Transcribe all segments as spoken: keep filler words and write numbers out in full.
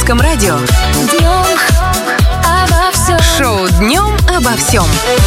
Русском радио. Днем обо всем. Шоу «Днем обо всем».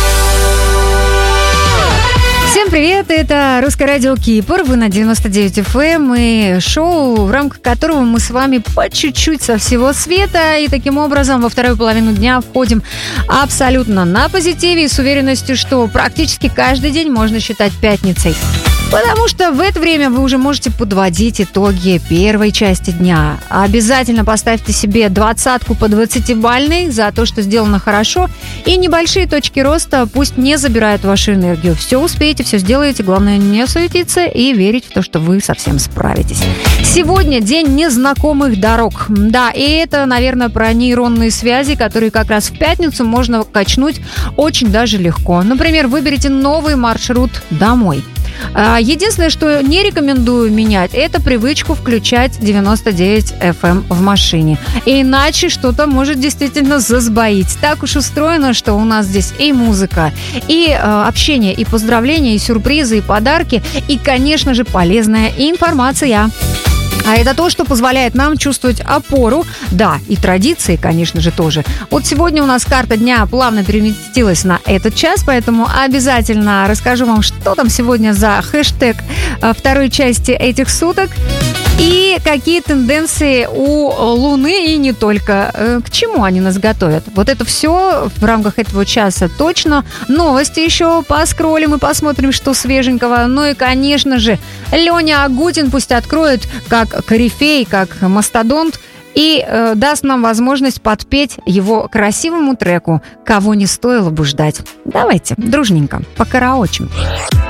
Всем привет, это Русское радио Кипр, вы на девяносто девять эф эм, и шоу, в рамках которого мы с вами по чуть-чуть со всего света, и таким образом во вторую половину дня входим абсолютно на позитиве и с уверенностью, что практически каждый день можно считать пятницей. Потому что в это время вы уже можете подводить итоги первой части дня. Обязательно поставьте себе двадцатку по двадцатибалльной за то, что сделано хорошо. И небольшие точки роста пусть не забирают вашу энергию. Все успеете, все сделаете. Главное не суетиться и верить в то, что вы совсем справитесь. Сегодня день незнакомых дорог. Да, и это, наверное, про нейронные связи, которые как раз в пятницу можно качнуть очень даже легко. Например, выберите новый маршрут домой. Единственное, что не рекомендую менять, это привычку включать девяносто девять эф эм в машине. Иначе что-то может действительно засбоить. Так уж устроено, что у нас здесь и музыка, и э, общение, и поздравления, и сюрпризы, и подарки, и, конечно же, полезная информация. А это то, что позволяет нам чувствовать опору, да, и традиции, конечно же, тоже. Вот сегодня у нас карта дня плавно переместилась на этот час, поэтому обязательно расскажу вам, что там сегодня за хэштег второй части этих суток. И какие тенденции у Луны и не только. К чему они нас готовят? Вот это все в рамках этого часа точно. Новости еще поскроллим и посмотрим, что свеженького. Ну и, конечно же, Леня Агутин пусть откроет как корифей, как мастодонт, и э, даст нам возможность подпеть его красивому треку «Кого не стоило бы ждать». Давайте, дружненько, покараочим.